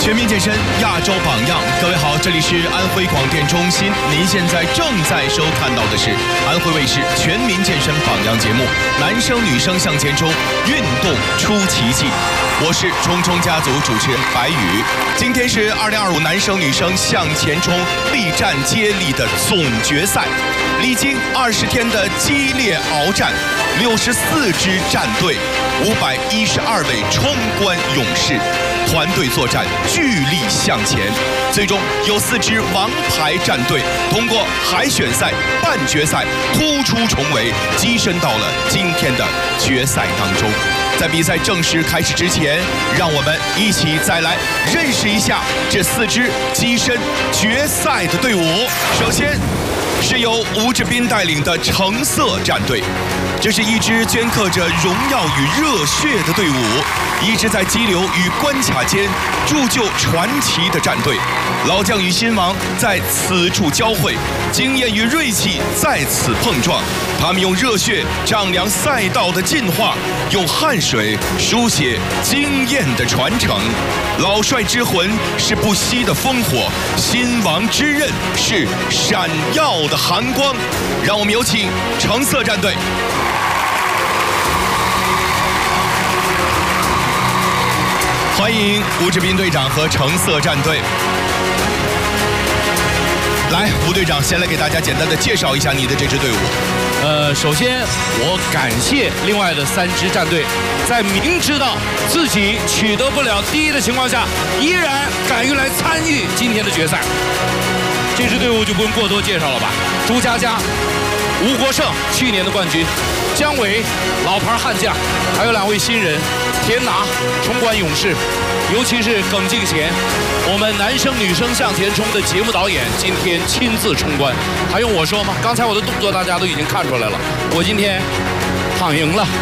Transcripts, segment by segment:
全民健身亚洲榜样，各位好，这里是安徽广电中心，您现在正在收看到的是安徽卫视全民健身榜样节目《男生女生向前冲，运动出奇迹》，我是冲冲家族主持人白宇。今天是2025男生女生向前冲力战接力的总决赛，历经20天的激烈鏖战，64支战队，512位冲关勇士。团队作战，聚力向前，最终有4支王牌战队通过海选赛、半决赛突出重围，跻身到了今天的决赛当中。在比赛正式开始之前，让我们一起再来认识一下这4支跻身决赛的队伍。首先是由吴志斌带领的橙色战队，这是一支镌刻着荣耀与热血的队伍，一支在激流与关卡间铸就传奇的战队。老将与新王在此处交汇，经验与锐气在此碰撞。他们用热血丈量赛道的进化，用汗水书写经验的传承。老帅之魂是不息的烽火，新王之刃是闪耀的寒光。让我们有请橙色战队。欢迎吴志斌队长和橙色战队。来，吴队长先来给大家简单的介绍一下你的这支队伍。 首先我感谢另外的3支战队，在明知道自己取得不了第1的情况下，依然敢于来参与今天的决赛。这支队伍就不用过多介绍了吧？朱佳佳、吴国胜去年的冠军，姜伟老牌悍将，还有2位新人，田拿冲关勇士，尤其是耿敬贤，我们男生女生向前冲的节目导演，今天亲自冲关，还用我说吗？刚才我的动作大家都已经看出来了，我今天躺赢了。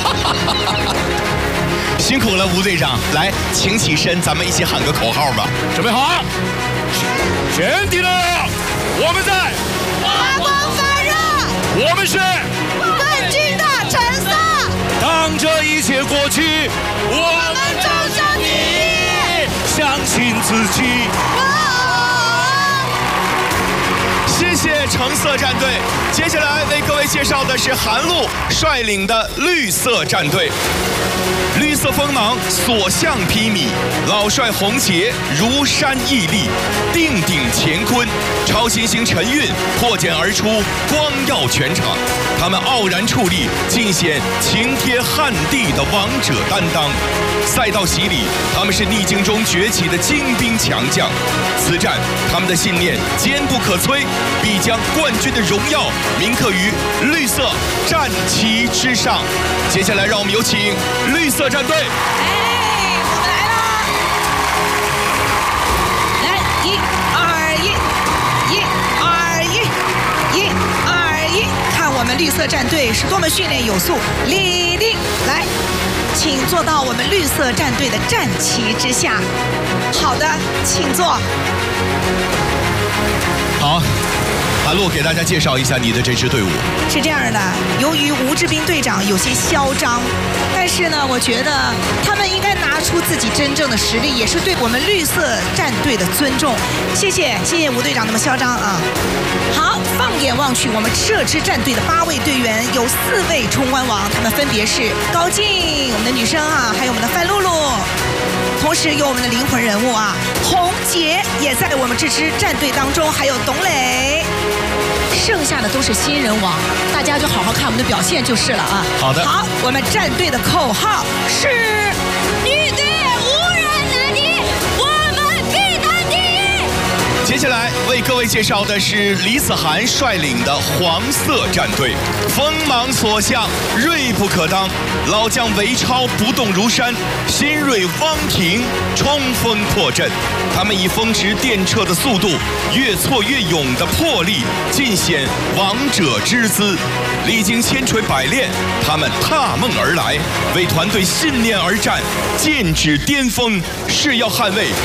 辛苦了，吴队长。来，请起身，咱们一起喊个口号吧。 准备好，全体的，我们在发光发热， 我们是冠军的橙色。 当这一切过去，我们朝向你， 相信自己。 谢谢橙色战队。接下来为各位介绍的是韩露率领的绿色战队。绿色锋芒所向披靡，老帅洪杰如山屹立，定鼎乾坤，超新星陈韵破茧而出，光耀全场。他们傲然矗立，尽显擎天撼地的王者担当。赛道洗礼，他们是逆境中崛起的精兵强将。此战，他们的信念坚不可摧，必将冠军的荣耀铭刻于绿色战旗之上。接下来，让我们有请绿色战队。 我们来啦！来，1、2、1，1、2、1，1、2、1，看我们绿色战队是多么训练有素。立定，来，请坐到我们绿色战队的战旗之下。好的，请坐。 好。韩露给大家介绍一下你的这支队伍。 是这样的，由于吴志斌队长有些嚣张，但是呢，我觉得他们应该拿出自己真正的实力，也是对我们绿色战队的尊重。谢谢吴队长那么嚣张啊！好，放眼望去，我们这支战队的8位队员有4位冲关王，他们分别是高静，我们的女生啊，还有我们的范露露。同时有我们的灵魂人物啊，洪杰也在我们这支战队当中，还有董磊。剩下的都是新人王，大家就好好看我们的表现就是了啊。 好的。 好，我们战队的口号是：女队无人能敌，我们必当第1。 接下来为各位介绍的是李子涵率领的黄色战队，锋芒所向，锐不可当。老将韦超不动如山，新锐汪婷冲锋破阵。他们以风驰电掣的速度，越挫越勇的魄力，尽显王者之姿。历经千锤百炼，他们踏梦而来，为团队信念而战，剑指巅峰，誓要捍卫